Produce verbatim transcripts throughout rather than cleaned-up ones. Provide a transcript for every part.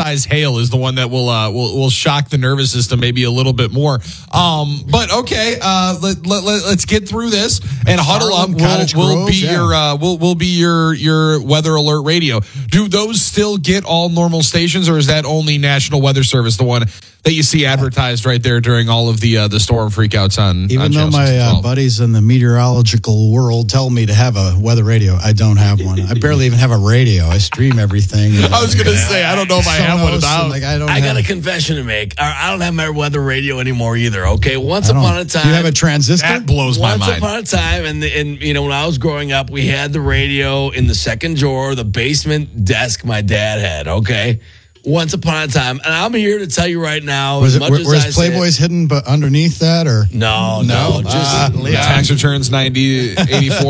sized hail is the one that will uh, will will shock the nervous system maybe a little bit more. Um, but okay, uh, let, let, let, let's get through this and huddle up. We'll, we'll be yeah. your uh, we'll we'll be your your weather alert radio. Do those still get all normal stations, or is that only National Weather Service, the one that you see advertised right there during all of the uh, the storm freakouts on? Even on though my uh, buddies in the meteorological world tell me to have a weather radio, I don't have one. I barely even have a radio. I stream everything. I was going to say, I don't know if I have one. About. Like, I don't I got a confession to make. I don't have my weather radio anymore either, okay? Once upon a time. You have a transistor? That blows my mind. Once upon a time, and, and you know, when I was growing up, we had the radio in the second drawer, the basement desk my dad had, okay? Once upon a time, and I'm here to tell you right now. Was it much were, as Playboys hidden but underneath that, or no, no, no just uh, tax returns ninety eighty-four.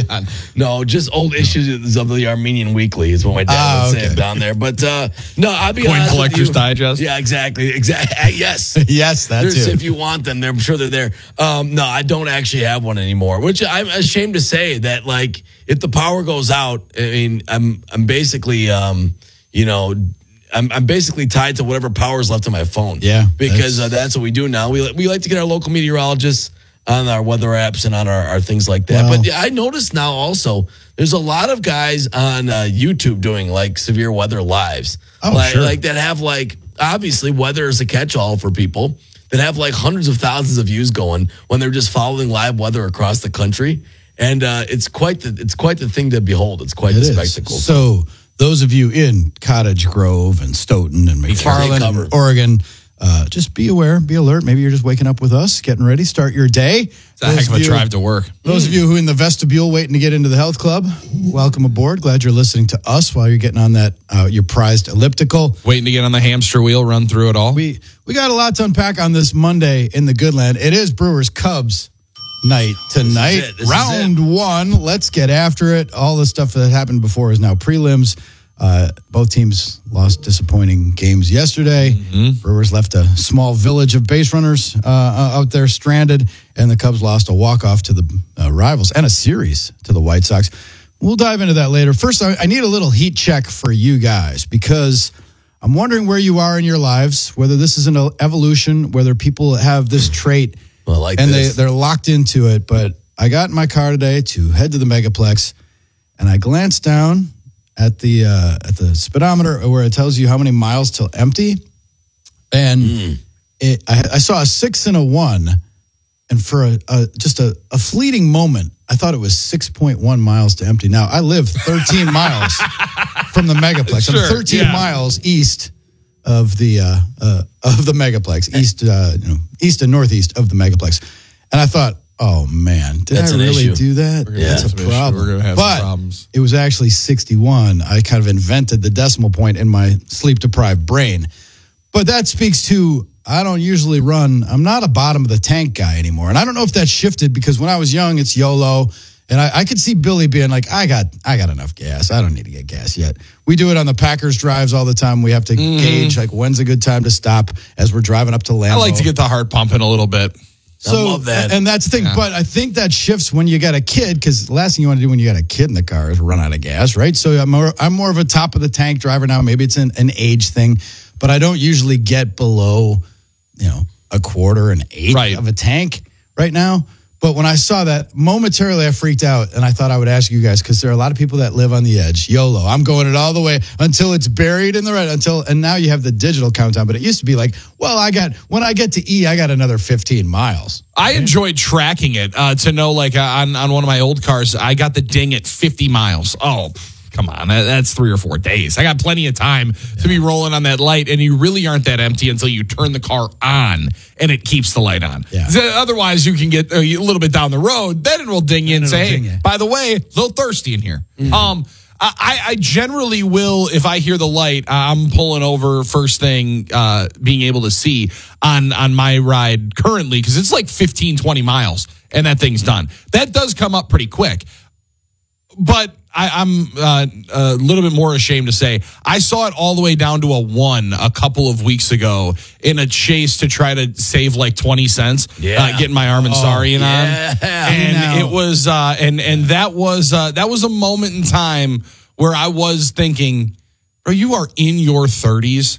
No, just old issues of the Armenian Weekly is what my dad ah, would okay. say down there. But uh, no, I'll be Coin honest Collector's with you. Digest. Yeah, exactly, exactly. Yes, yes, that's it. If you want them, I'm sure they're there. Um, no, I don't actually have one anymore. Which I'm ashamed to say that, like, if the power goes out, I mean, I'm I'm basically, um, you know. I'm, I'm basically tied to whatever power is left on my phone. Yeah. Because that's, uh, that's what we do now. We we like to get our local meteorologists on our weather apps and on our, our things like that. Well, but yeah, I noticed now also there's a lot of guys on uh, YouTube doing like severe weather lives. Oh, like, sure. Like that have like, obviously weather is a catch-all for people that have like hundreds of thousands of views going when they're just following live weather across the country. And uh, it's quite the it's quite the thing to behold. It's quite it the is. spectacle. So those of you in Cottage Grove and Stoughton and McFarland and Oregon, uh, just be aware, be alert. Maybe you're just waking up with us, getting ready, start your day. It's a heck of a drive to work. Those mm. of you who are in the vestibule waiting to get into the health club, welcome aboard. Glad you're listening to us while you're getting on that uh, your prized elliptical. Waiting to get on the hamster wheel, run through it all. We we got a lot to unpack on this Monday in the Goodland. It is Brewers Cubs night tonight. Round one. Let's get after it. All the stuff that happened before is now prelims. Uh, both teams lost disappointing games yesterday. Mm-hmm. Brewers left a small village of base runners uh, out there stranded, and the Cubs lost a walk-off to the uh, rivals and a series to the White Sox. We'll dive into that later. First, I, I need a little heat check for you guys because I'm wondering where you are in your lives, whether this is an evolution, whether people have this trait well, like and this. they, they're locked into it. But I got in my car today to head to the Megaplex, and I glanced down at the uh, at the speedometer where it tells you how many miles till empty, and mm. it, I, I saw a six and a one, and for a, a just a, a fleeting moment, I thought it was six point one miles to empty. Now I live thirteen miles from the Megaplex. Sure, I'm thirteen yeah. miles east of the uh, uh, of the Megaplex, east uh, you know east and northeast of the Megaplex, and I thought, oh man, did That's I really issue. do that? We're yeah. That's a problem. We're gonna have but some problems. It was actually sixty-one. I kind of invented the decimal point in my sleep-deprived brain. But that speaks to, I don't usually run, I'm not a bottom of the tank guy anymore. And I don't know if that shifted because when I was young, it's YOLO. And I, I could see Billy being like, I got I got enough gas. I don't need to get gas yet. We do it on the Packers drives all the time. We have to mm. gauge, like, when's a good time to stop as we're driving up to Lambeau. I like to get the heart pumping a little bit. So, I love that. And that's the thing. Yeah. But I think that shifts when you got a kid, because the last thing you want to do when you got a kid in the car is run out of gas, right? So I'm more, I'm more of a top of the tank driver now. Maybe it's an, an age thing, but I don't usually get below, you know, a quarter, an eighth right. of a tank right now. But when I saw that, momentarily I freaked out, and I thought I would ask you guys, because there are a lot of people that live on the edge. YOLO. I'm going it all the way until it's buried in the red. Until and now you have the digital countdown, but it used to be like, well, I got when I get to E, I got another fifteen miles. I enjoyed tracking it uh, to know, like uh, on on one of my old cars, I got the ding at fifty miles. Oh. Come on, that's three or four days. I got plenty of time yeah. to be rolling on that light, and you really aren't that empty until you turn the car on, and it keeps the light on. Yeah. Otherwise, you can get a little bit down the road, then it will ding you and, and say, hey, you. by the way, a little thirsty in here. Mm-hmm. Um, I, I generally will, if I hear the light, I'm pulling over first thing, uh, being able to see on, on my ride currently, because it's like fifteen, twenty miles, and that thing's done. That does come up pretty quick. But I, I'm uh, a little bit more ashamed to say I saw it all the way down to a one a couple of weeks ago in a chase to try to save like twenty cents, yeah. uh, getting my Armanzarian oh, yeah. on, and it was uh, and and that was uh, that was a moment in time where I was thinking, bro, you are in your thirties